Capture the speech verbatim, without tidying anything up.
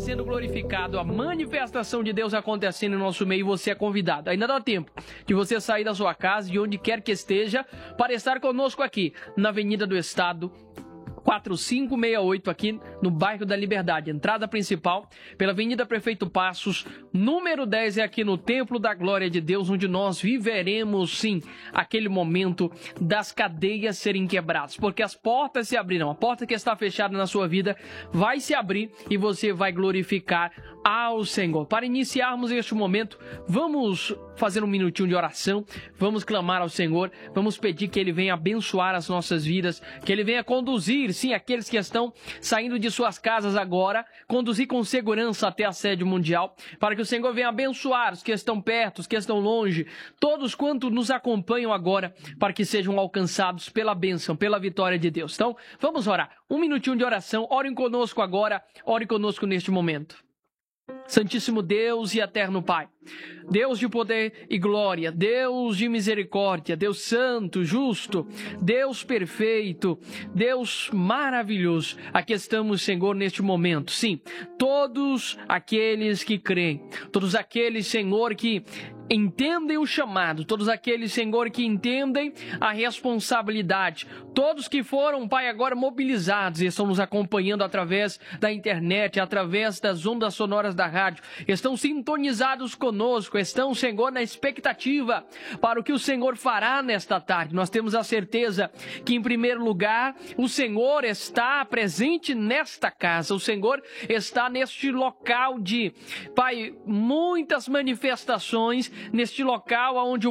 sendo glorificado, a manifestação de Deus acontecendo em nosso meio, você é convidado. Ainda dá tempo de você sair da sua casa, de onde quer que esteja, para estar conosco aqui, na Avenida do Estado, quatro cinco seis oito, aqui no bairro da Liberdade, entrada principal pela Avenida Prefeito Passos, número dez, é aqui no Templo da Glória de Deus, onde nós viveremos, sim, aquele momento das cadeias serem quebradas, porque as portas se abrirão, a porta que está fechada na sua vida vai se abrir e você vai glorificar ao Senhor. Para iniciarmos este momento, vamos fazer um minutinho de oração, vamos clamar ao Senhor, vamos pedir que Ele venha abençoar as nossas vidas, que Ele venha conduzir, sim, aqueles que estão saindo de suas casas agora, conduzir com segurança até a sede mundial, para que o Senhor venha abençoar os que estão perto, os que estão longe, todos quantos nos acompanham agora, para que sejam alcançados pela bênção, pela vitória de Deus. Então, vamos orar. Um minutinho de oração, orem conosco agora, orem conosco neste momento. Santíssimo Deus e eterno Pai, Deus de poder e glória, Deus de misericórdia, Deus santo, justo, Deus perfeito, Deus maravilhoso, aqui estamos, Senhor, neste momento. Sim, todos aqueles que creem, todos aqueles, Senhor, que entendem o chamado, todos aqueles, Senhor, que entendem a responsabilidade, todos que foram, Pai, agora mobilizados e estão nos acompanhando através da internet, através das ondas sonoras da rádio, estão sintonizados conosco, estão, Senhor, na expectativa para o que o Senhor fará nesta tarde. Nós temos a certeza que, em primeiro lugar, o Senhor está presente nesta casa, o Senhor está neste local de, Pai, muitas manifestações, neste local onde o